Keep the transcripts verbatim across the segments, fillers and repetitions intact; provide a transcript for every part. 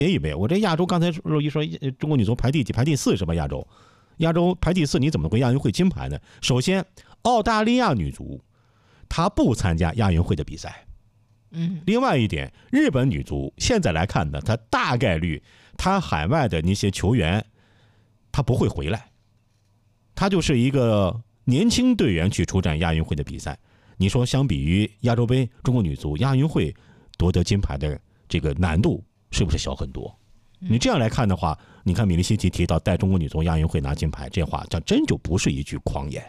一杯。我这亚洲刚才肉一说中国女足排第几？排第四是吧？亚洲，亚洲排第四，你怎么会亚运会金牌呢？首先，澳大利亚女足她不参加亚运会的比赛。 嗯， 另外一点，日本女足现在来看呢，她大概率她海外的那些球员，她不会回来，她就是一个年轻队员去出战亚运会的比赛。你说相比于亚洲杯，中国女足亚运会夺得金牌的这个难度是不是小很多？你这样来看的话，你看米利西奇提到带中国女足亚运会拿金牌，这话这真就不是一句狂言。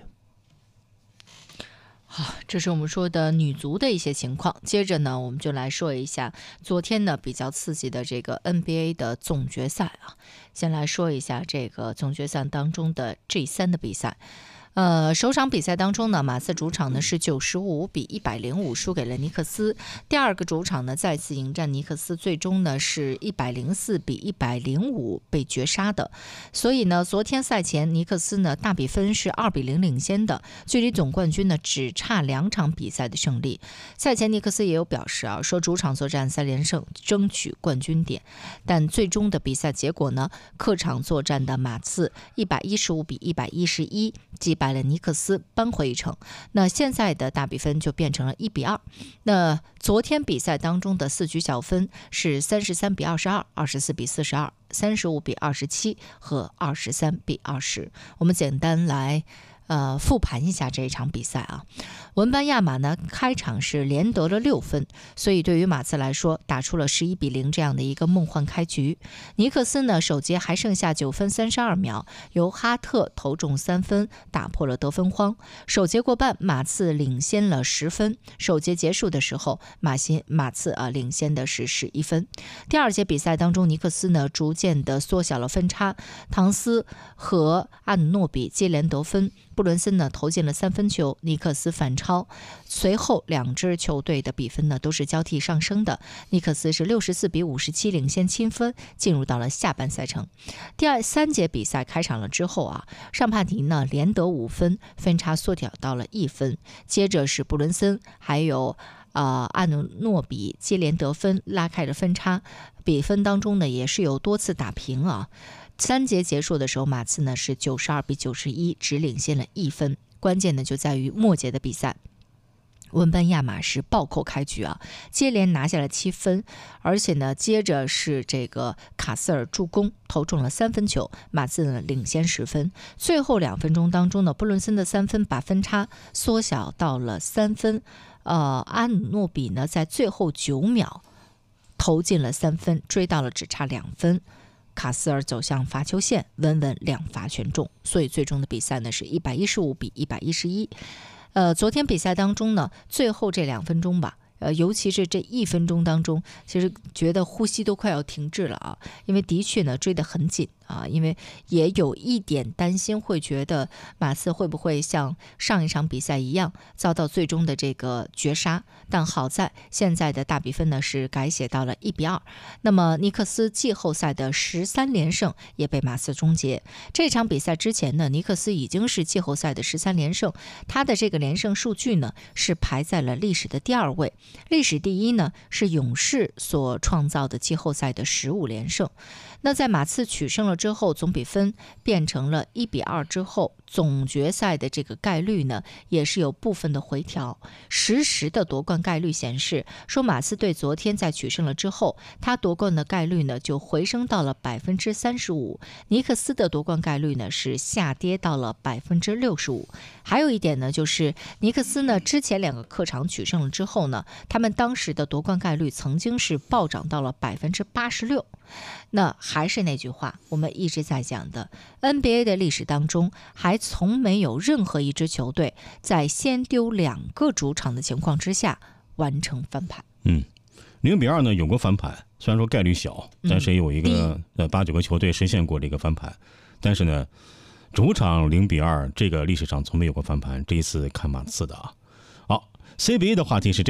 好，这是我们说的女足的一些情况。接着呢，我们就来说一下昨天呢比较刺激的这个 N B A 的总决赛啊。先来说一下这个总决赛当中的 G 三 的比赛。呃，首场比赛当中呢，马刺主场呢是九十五比一百零五输给了尼克斯。第二个主场呢再次迎战尼克斯，最终呢是一百零四比一百零五被绝杀的。所以呢，昨天赛前尼克斯呢大比分是二比零领先的，距离总冠军呢只差两场比赛的胜利。赛前尼克斯也有表示啊，说主场作战三连胜，争取冠军点。但最终的比赛结果呢，客场作战的马刺一百一十五比一百一十一击败了尼克斯，扳回一城。那现在的大比分就变成了一比二。那昨天比赛当中的四局小分是三十三比二十二、二十四比四十二、三十五比二十七和二十三比二十。我们简单来呃，复盘一下这一场比赛啊。文班亚马呢开场是连得了六分，所以对于马刺来说打出了十一比零这样的一个梦幻开局。尼克斯呢首节还剩下九分三十二秒，由哈特投中三分打破了得分荒。首节过半，马刺领先了十分。首节结束的时候，马新马刺啊领先的是十一分。第二节比赛当中，尼克斯呢逐渐的缩小了分差，唐斯和阿努诺比接连得分。布伦森呢投进了三分球，尼克斯反超。随后两支球队的比分呢都是交替上升的，尼克斯是六十四比五十七领先七分，进入到了下半赛程。第二三节比赛开场了之后啊，尚帕尼呢连得五分，分差缩小到了一分。接着是布伦森还有呃阿努诺比接连得分，拉开了分差。比分当中呢也是有多次打平啊。三节结束的时候，马刺呢是九十二比九十一，只领先了一分。关键呢就在于末节的比赛，文班亚马是暴扣开局啊，接连拿下了七分，而且呢接着是这个卡斯尔助攻投中了三分球，马刺呢领先十分。最后两分钟当中呢，布伦森的三分把分差缩小到了三分。呃，阿努诺比呢在最后九秒投进了三分，追到了只差两分。卡斯尔走向罚球线，稳稳两罚全中，所以最终的比赛呢是一百一十五比一百一十一。呃，昨天比赛当中呢，最后这两分钟吧，呃，尤其是这一分钟当中，其实觉得呼吸都快要停滞了啊，因为的确呢追得很紧啊，因为也有一点担心，会觉得马刺会不会像上一场比赛一样遭到最终的这个绝杀。但好在现在的大比分呢是改写到了一比二。那么尼克斯季后赛的十三连胜也被马刺终结。这场比赛之前呢，尼克斯已经是季后赛的十三连胜，他的这个连胜数据呢是排在了历史的第二位。历史第一呢是勇士所创造的季后赛的十五连胜。那在马刺取胜了之后，总比分变成了一比二之后，总决赛的这个概率呢也是有部分的回调。实时的夺冠概率显示，说马刺队昨天在取胜了之后，他夺冠的概率呢就回升到了百分之三十五，尼克斯的夺冠概率呢是下跌到了百分之六十五。还有一点呢，就是尼克斯呢之前两个客场取胜了之后呢，他们当时的夺冠概率曾经是暴涨到了百分之八十六。那还是那句话，我们一直在讲的 N B A 的历史当中，还从没有任何一支球队在先丢两个主场的情况之下完成翻盘。 嗯，零比二呢有过翻盘，虽然说概率小，但是也有一个呃八九个球队实现过这个翻盘。但是呢，主场零比二这个历史上从没有过翻盘，这一次看马刺的啊。好 ，C B A 的话题是这样，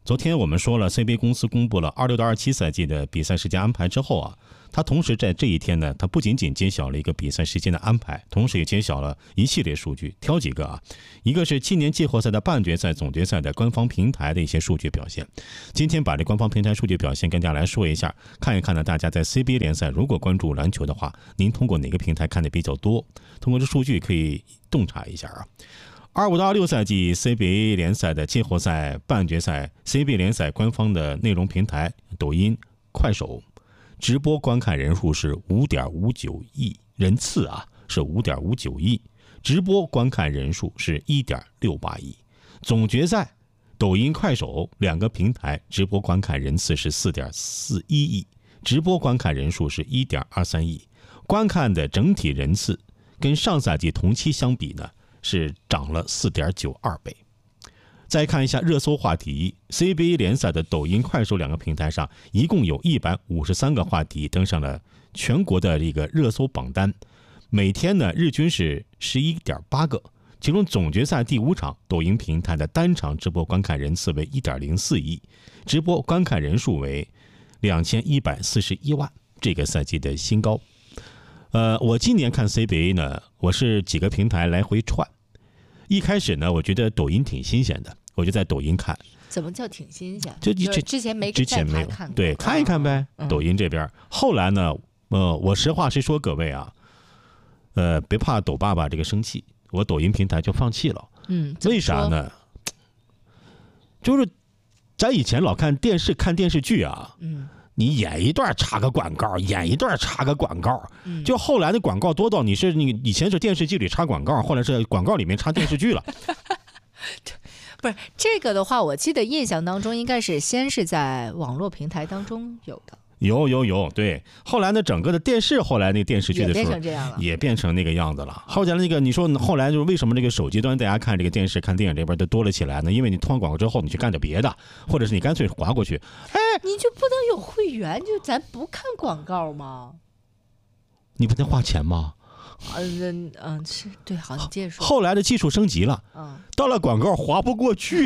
昨天我们说了 C B A 公司公布了二六到二七赛季的比赛时间安排之后啊，它同时在这一天呢，它不仅仅揭晓了一个比赛时间的安排，同时也揭晓了一系列数据，挑几个啊，一个是今年季后赛的半决赛、总决赛的官方平台的一些数据表现。今天把这官方平台数据表现跟大家来说一下，看一看呢，大家在 C B A 联赛如果关注篮球的话，您通过哪个平台看的比较多？通过这数据可以洞察一下啊。二五到二六赛季 C B A 联赛的季后赛半决赛 C B A 联赛官方的内容平台抖音、快手直播观看人数是 五点五九亿人次啊，是 五点五九亿，直播观看人数是 一点六八亿。总决赛抖音、快手两个平台直播观看人次是 四点四一亿，直播观看人数是 一点二三亿。观看的整体人次跟上赛季同期相比呢，是涨了 四点九二倍。再看一下热搜话题 ，C B A 联赛的抖音、快手两个平台上，一共有一百五十三个话题登上了全国的这个热搜榜单，每天呢日均是 十一点八个。其中总决赛第五场，抖音平台的单场直播观看人次为 一点零四亿，直播观看人数为两千一百四十一万，这个赛季的新高。呃，我今年看 C B A 呢，我是几个平台来回串。一开始呢，我觉得抖音挺新鲜的，我就在抖音看。 怎么叫挺新鲜？ 就就之前没之前没有看过， 对，看一看呗。 嗯、 抖音这边，后来呢，呃，我实话实说，各位啊，呃，别怕抖爸爸这个生气，我抖音平台就放弃了。 嗯， 为啥呢？就是咱以前老看电视看电视剧啊， 嗯。 你演一段插个广告，演一段插个广告， 嗯、 就后来的广告多到你是你以前是电视剧里插广告，后来是广告里面插电视剧了。 不是这个的话，我记得印象当中应该是先是在网络平台当中有的。 有有有，对，后来呢，整个的电视后来那电视剧的时候也变成这样了， 也变成那个样子了。后来那个你说后来就是为什么这个手机端大家看这个电视看电影这边都多了起来呢？因为你通完广告之后，你去干点别的，或者是你干脆划过去，哎， 你就不能有会员，就咱不看广告吗？ 你不能花钱吗？ 嗯嗯，是对，好，你接着说。 后来的技术升级了， 嗯， 到了广告划不过去。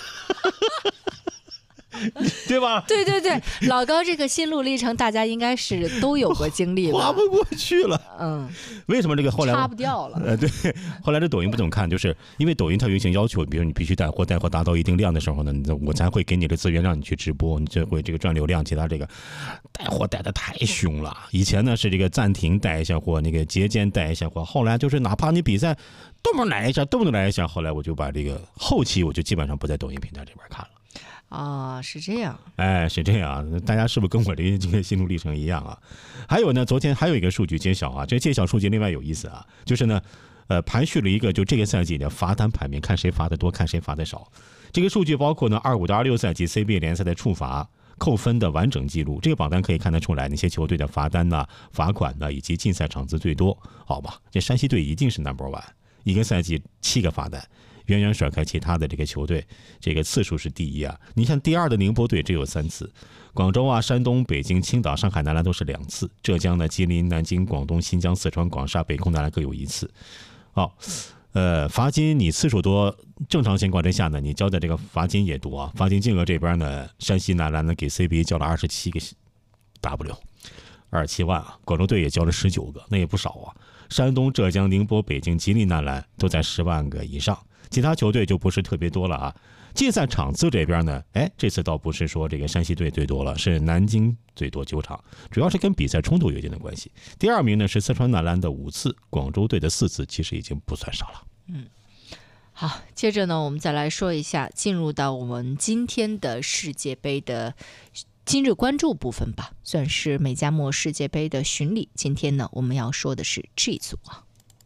对吧？ 对对对，老高这个心路历程，大家应该是都有过经历吧？ 划不过去了， 嗯， 为什么这个后来插不掉了？ 呃，对，后来这抖音不怎么看，就是因为抖音它有一些要求，比如你必须带货，带货达到一定量的时候呢，我才会给你的资源让你去直播，你就会这个赚流量。其他这个带货带的太凶了，以前呢是这个暂停带一下货，那个节间带一下货，后来就是哪怕你比赛动不动来一下，动不动来一下，后来我就把这个后期我就基本上不在抖音平台这边看了。 啊，是这样， 哎，是这样，大家是不是跟我的这个心路历程一样啊？还有呢，昨天还有一个数据揭晓啊，这个揭晓数据另外有意思啊，就是呢，呃，盘序了一个就这个赛季的罚单排名，看谁罚的多，看谁罚的少。这个数据包括呢二五到二六赛季 C B A 联赛的处罚、扣分的完整记录。这个榜单可以看得出来，那些球队的罚单呢、罚款呢，以及禁赛场次最多，好吧？这山西队一定是 number one， 一个赛季七个罚单。远远甩开其他的这个球队，这个次数是第一啊！你像第二的宁波队只有三次，广州啊、山东、北京、青岛、上海、南篮都是两次，浙江呢、吉林、南京、广东、新疆、四川、广厦、北控、南篮各有一次。好，呃，罚金你次数多，正常情况之下呢，你交的这个罚金也多啊。罚金金额这边呢，山西南篮呢给 C B A 交了二十七个 W， 二十七万啊，广州队也交了十九个，那也不少啊。山东、浙江、宁波、北京、吉林、南篮都在十万个以上。其他球队就不是特别多了啊。禁赛场次这边呢，哎，这次倒不是说这个山西队最多了，是南京最多九场，主要是跟比赛冲突有一定的关系。第二名呢是四川南篮的五次，广州队的四次，其实已经不算少了。 嗯，好，接着呢，我们再来说一下，进入到我们今天的世界杯的今日关注部分吧，算是美加墨世界杯的巡礼。今天呢，我们要说的是 G 组啊。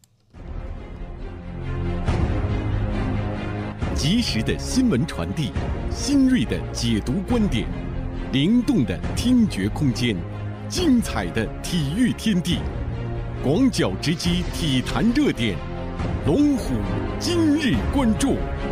及时的新闻传递，新锐的解读观点，灵动的听觉空间，精彩的体育天地，广角直击体坛热点，龙虎今日关注。